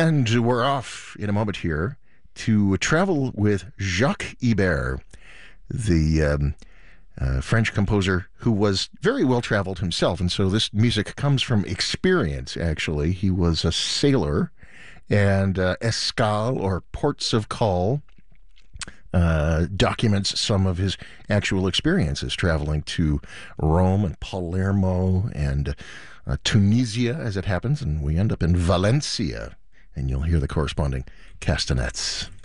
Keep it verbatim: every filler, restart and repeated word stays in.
And we're off in a moment here to travel with Jacques Ibert, the um, uh, French composer who was very well traveled himself. And so this music comes from experience, actually. He was a sailor, and uh, Escale, or Ports of Call, uh, documents some of his actual experiences traveling to Rome and Palermo and uh, Tunisia, as it happens. And we end up in Valencia, and you'll hear the corresponding castanets.